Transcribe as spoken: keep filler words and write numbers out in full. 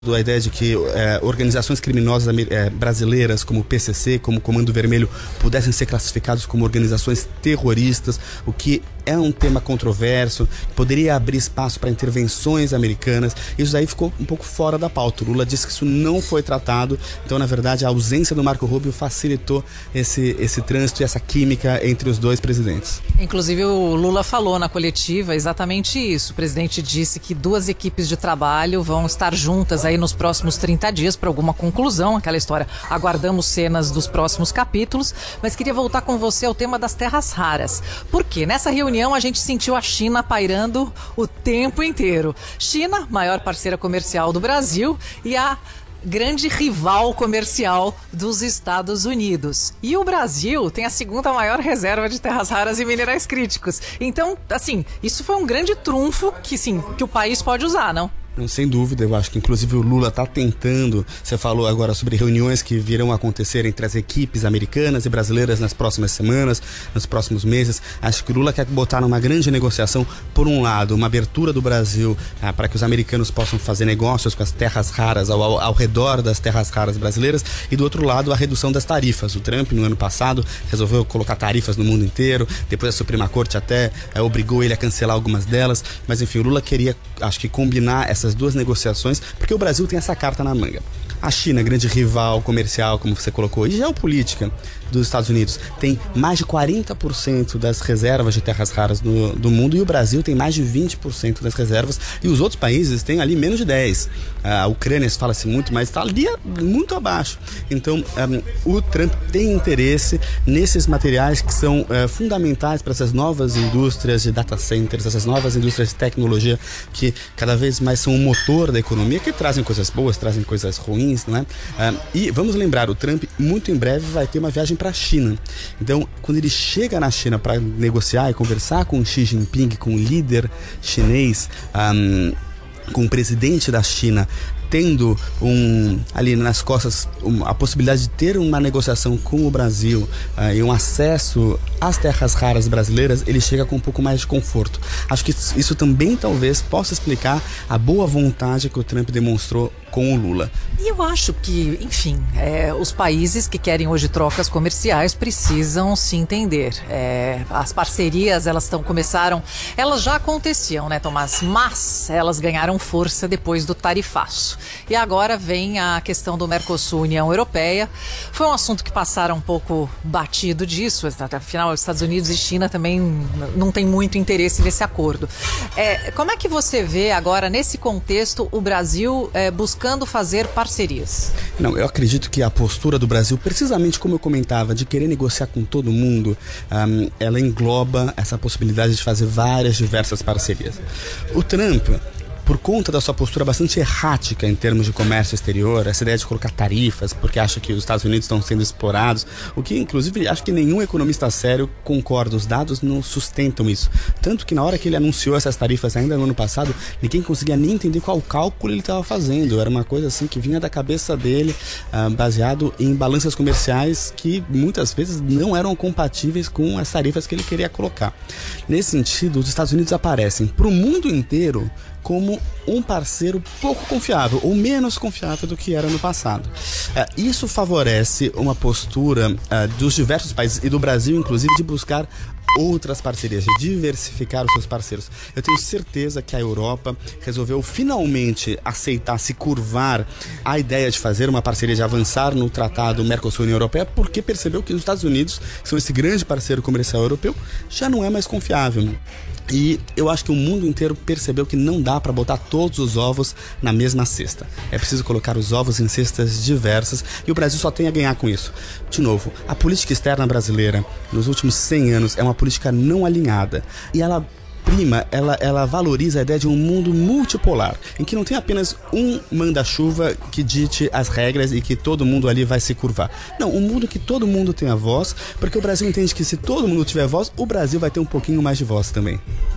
A ideia de que é, organizações criminosas é, brasileiras como o P C C, como o Comando Vermelho, pudessem ser classificados como organizações terroristas, o que é um tema controverso, poderia abrir espaço para intervenções americanas. Isso aí ficou um pouco fora da pauta. O Lula disse que isso não foi tratado, então, na verdade, a ausência do Marco Rubio facilitou esse, esse trânsito e essa química entre os dois presidentes. Inclusive, o Lula falou na coletiva exatamente isso. O presidente disse que duas equipes de trabalho vão estar juntas aí nos próximos trinta dias para alguma conclusão, aquela história. Aguardamos cenas dos próximos capítulos, mas queria voltar com você ao tema das terras raras. Por quê? Nessa reunião a gente sentiu a China pairando o tempo inteiro. China, maior parceira comercial do Brasil, e a grande rival comercial dos Estados Unidos. E o Brasil tem a segunda maior reserva de terras raras e minerais críticos. Então, assim, isso foi um grande trunfo que, sim, que o país pode usar, não? Sem dúvida, eu acho que inclusive o Lula está tentando. Você falou agora sobre reuniões que virão acontecer entre as equipes americanas e brasileiras nas próximas semanas, nos próximos meses. Acho que o Lula quer botar numa grande negociação, por um lado, uma abertura do Brasil ah, para que os americanos possam fazer negócios com as terras raras ao, ao, ao redor das terras raras brasileiras, e do outro lado a redução das tarifas. O Trump, no ano passado, resolveu colocar tarifas no mundo inteiro, depois a Suprema Corte até eh, obrigou ele a cancelar algumas delas, mas enfim, o Lula queria, acho que, combinar essa essas duas negociações, porque o Brasil tem essa carta na manga. A China, grande rival comercial, como você colocou, e geopolítica dos Estados Unidos, tem mais de quarenta por cento das reservas de terras raras do, do mundo, e o Brasil tem mais de vinte por cento das reservas, e os outros países têm ali menos de dez por cento. A Ucrânia fala-se muito, mas está ali muito abaixo. Então, um, o Trump tem interesse nesses materiais que são uh, fundamentais para essas novas indústrias de data centers, essas novas indústrias de tecnologia que cada vez mais são o motor da economia, que trazem coisas boas, trazem coisas ruins, não é? Uh, e vamos lembrar, o Trump muito em breve vai ter uma viagem para a China. Então, quando ele chega na China para negociar e conversar com Xi Jinping, com o líder chinês, um, com o presidente da China, tendo um, ali nas costas um, a possibilidade de ter uma negociação com o Brasil uh, e um acesso às terras raras brasileiras, ele chega com um pouco mais de conforto. Acho que isso também talvez possa explicar a boa vontade que o Trump demonstrou com o Lula. E eu acho que, enfim, é, os países que querem hoje trocas comerciais precisam se entender. É, as parcerias, elas estão, começaram, elas já aconteciam, né, Tomás? Mas elas ganharam força depois do tarifaço. E agora vem a questão do Mercosul, União Europeia. Foi um assunto que passaram um pouco batido disso, afinal, os Estados Unidos e China também não têm muito interesse nesse acordo. É, como é que você vê agora, nesse contexto, o Brasil é, buscando buscando fazer parcerias? Não, eu acredito que a postura do Brasil, precisamente como eu comentava, de querer negociar com todo mundo, um, ela engloba essa possibilidade de fazer várias, diversas parcerias. O Trump, por conta da sua postura bastante errática em termos de comércio exterior, essa ideia de colocar tarifas, porque acha que os Estados Unidos estão sendo explorados, o que, inclusive, acho que nenhum economista sério concorda, os dados não sustentam isso. Tanto que na hora que ele anunciou essas tarifas, ainda no ano passado, ninguém conseguia nem entender qual cálculo ele estava fazendo. Era uma coisa assim que vinha da cabeça dele, uh, baseado em balanças comerciais que muitas vezes não eram compatíveis com as tarifas que ele queria colocar. Nesse sentido, os Estados Unidos aparecem para o mundo inteiro como um parceiro pouco confiável, ou menos confiável do que era no passado. Uh, isso favorece uma postura uh, dos diversos países, e do Brasil inclusive, de buscar outras parcerias, de diversificar os seus parceiros. Eu tenho certeza que a Europa resolveu finalmente aceitar, se curvar à ideia de fazer uma parceria, de avançar no tratado Mercosul-União Europeia, porque percebeu que os Estados Unidos, que são esse grande parceiro comercial europeu, já não é mais confiável. E eu acho que o mundo inteiro percebeu que não dá para botar todos os ovos na mesma cesta. É preciso colocar os ovos em cestas diversas, e o Brasil só tem a ganhar com isso. De novo, a política externa brasileira nos últimos cem anos é uma política não alinhada, e ela prima, ela, ela valoriza a ideia de um mundo multipolar, em que não tem apenas um manda-chuva que dite as regras e que todo mundo ali vai se curvar. Não, um mundo que todo mundo tenha voz, porque o Brasil entende que se todo mundo tiver voz, o Brasil vai ter um pouquinho mais de voz também.